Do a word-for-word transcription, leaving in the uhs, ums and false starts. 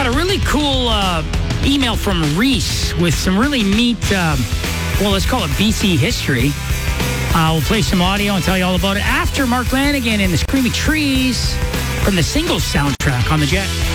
got a really cool uh, email from Reese with some really neat, uh, well, let's call it B C history. Uh, we'll play some audio and tell you all about it after Mark Lanigan and the Screaming Trees from the Singles soundtrack on the Jet.